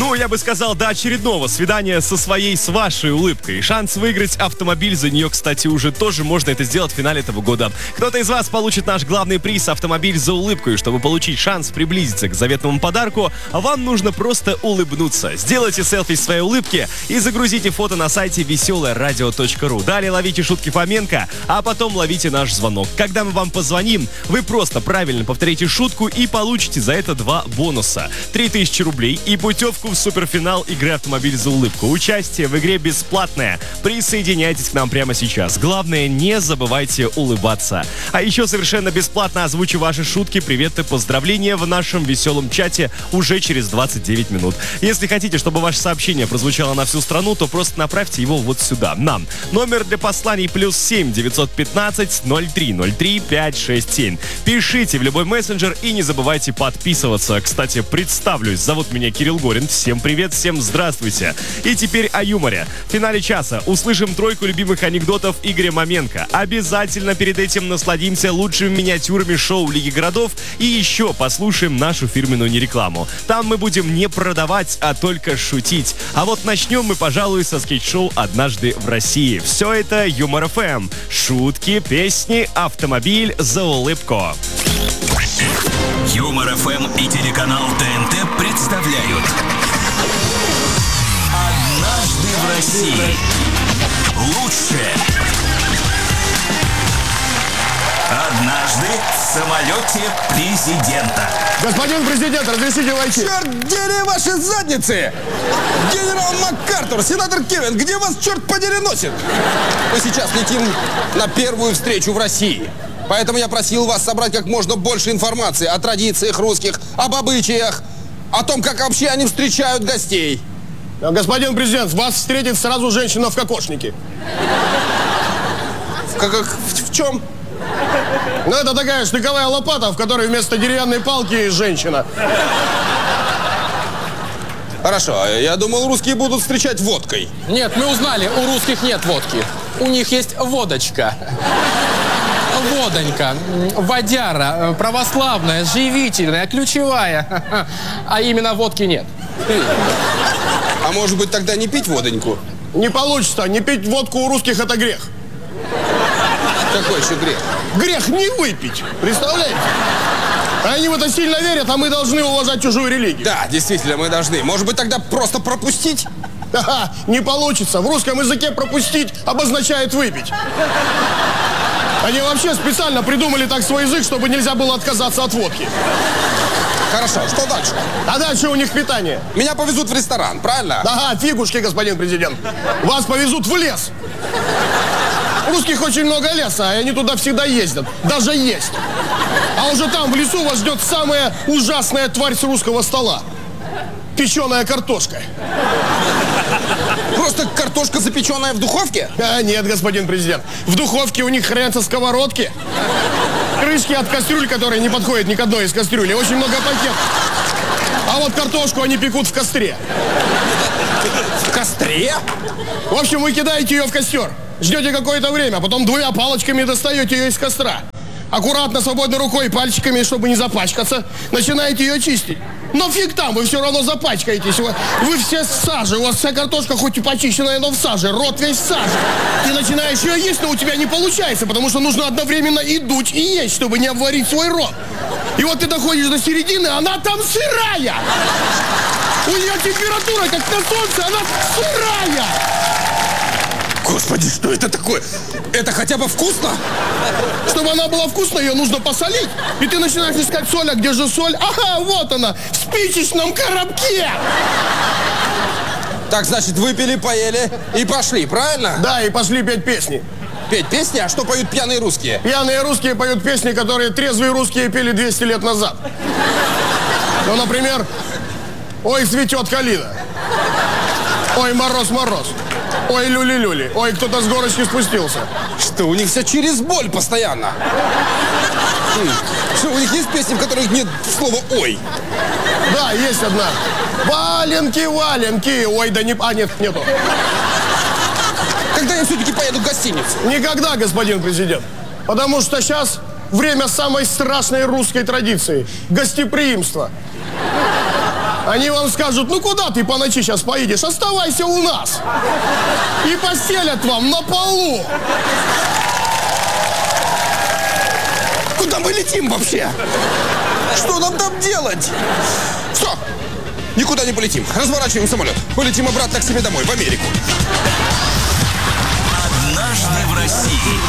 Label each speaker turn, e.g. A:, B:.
A: Ну, я бы сказал, до очередного свидания с вашей улыбкой. Шанс выиграть автомобиль за нее, кстати, уже тоже можно это сделать в финале этого года. Кто-то из вас получит наш главный приз — автомобиль за улыбку. И чтобы получить шанс приблизиться к заветному подарку, вам нужно просто улыбнуться. Сделайте селфи своей улыбки и загрузите фото на сайте веселорадио.ру. Далее ловите шутки Фоменко, а потом ловите наш звонок. Когда мы вам позвоним, вы просто правильно повторите шутку и получите за это 2 бонуса. 3000 рублей и путевку в суперфинал игры «Автомобиль за улыбку». Участие в игре бесплатное. Присоединяйтесь к нам прямо сейчас. Главное, не забывайте улыбаться. А еще совершенно бесплатно озвучу ваши шутки, приветы, поздравления в нашем веселом чате уже через 29 минут. Если хотите, чтобы ваше сообщение прозвучало на всю страну, то просто направьте его вот сюда, нам. Номер для посланий +7 915 0303 567. Пишите в любой мессенджер и не забывайте подписываться. Кстати, представлюсь, зовут меня Кирилл Горин. Всем привет, всем здравствуйте. И теперь о юморе. В финале часа услышим тройку любимых анекдотов Игоря Маменко. Обязательно перед этим насладимся лучшими миниатюрами шоу Лиги городов и еще послушаем нашу фирменную нерекламу. Там мы будем не продавать, а только шутить. А вот начнем мы, пожалуй, со скетч-шоу «Однажды в России». Все это Юмор ФМ. Шутки, песни, автомобиль за улыбку.
B: Юмор ФМ и телеканал ТНТ представляют «Однажды в России». Лучшее. Однажды в самолете президента.
C: Господин президент, разрешите войти?
D: Черт, дери ваши задницы! Генерал МакАртур, сенатор Кевин, где вас, черт подери, носит? Мы сейчас летим на первую встречу в России. Поэтому я просил вас собрать как можно больше информации о традициях русских, об обычаях, о том, как вообще они встречают гостей.
C: Господин президент, вас встретит сразу женщина в кокошнике.
D: В чем?
C: Ну, это такая штыковая лопата, в которой вместо деревянной палки женщина.
D: Хорошо, я думал, русские будут встречать водкой.
E: Нет, мы узнали, у русских нет водки. У них есть водочка. Водонька, водяра, православная, живительная, ключевая. А именно водки нет.
D: А может быть, тогда не пить водоньку?
C: Не получится, не пить водку у русских — это грех.
D: Какой еще грех?
C: Грех не выпить, представляете? Они в это сильно верят, а мы должны уважать чужую религию.
D: Да, действительно, мы должны. Может быть, тогда просто пропустить?
C: Ага, не получится. В русском языке пропустить обозначает выпить. Они вообще специально придумали так свой язык, чтобы нельзя было отказаться от водки.
D: Хорошо, что дальше?
C: А дальше у них питание.
D: Меня повезут в ресторан, правильно?
C: Ага, фигушки, господин президент. Вас повезут в лес. У русских очень много леса, и они туда всегда ездят. Даже есть. А уже там, в лесу, вас ждет самая ужасная тварь с русского стола. Печеная картошка.
D: Просто картошка, запеченная в духовке?
C: А, нет, господин президент. В духовке у них хранятся сковородки. Крышки от кастрюль, которые не подходят ни к одной из кастрюлей. Очень много пакетов. А вот картошку они пекут в костре.
D: В костре?
C: В общем, вы кидаете ее в костер. Ждете какое-то время, а потом 2 палочками достаете ее из костра. Аккуратно, свободной рукой, пальчиками, чтобы не запачкаться, начинаете ее чистить. Но фиг там, вы все равно запачкаетесь. Вы все в саже, у вас вся картошка хоть и почищенная, но в саже, рот весь в саже. Ты начинаешь ее есть, но у тебя не получается, потому что нужно одновременно и дуть, и есть, чтобы не обварить свой рот. И вот ты доходишь до середины, она там сырая. У нее температура, как на солнце, она сырая.
D: Господи, что это такое? Это хотя бы вкусно?
C: Чтобы она была вкусной, ее нужно посолить. И ты начинаешь искать соль, а где же соль? Ага, вот она, в спичечном коробке.
D: Так, значит, выпили, поели и пошли, правильно?
C: Да, и пошли петь песни.
D: Петь песни? А что поют пьяные русские?
C: Пьяные русские поют песни, которые трезвые русские пели 200 лет назад. Ну, например, «Ой, цветет калина», «Ой, мороз-мороз», «Ой, люли-люли», «Ой, кто-то с горочки спустился».
D: Что, у них все через боль постоянно? Что, у них есть песни, в которых нет слова «ой»?
C: Да, есть одна. «Валенки, валенки», ой, да не... А, нет, нету.
D: Когда я все-таки поеду в гостиницу?
C: Никогда, господин президент. Потому что сейчас время самой страшной русской традиции – гостеприимства. Они вам скажут, ну куда ты по ночи сейчас поедешь? Оставайся у нас. И постелят вам на полу.
D: Куда мы летим вообще? Что нам там делать? Все, никуда не полетим. Разворачиваем самолет. Полетим обратно к себе домой, в Америку.
B: Однажды в России.